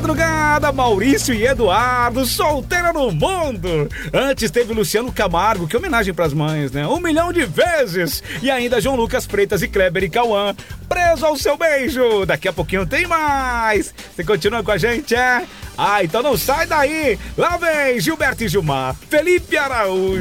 madrugada, Maurício e Eduardo, solteira no mundo. Antes teve Luciano Camargo, que homenagem pras mães, né? 1 milhão de vezes. E ainda João Lucas Freitas e Kleber e Cauã, preso ao seu beijo. Daqui a pouquinho tem mais. Você continua com a gente, é? Ah, então não sai daí. Lá vem Gilberto e Gilmar, Felipe Araújo.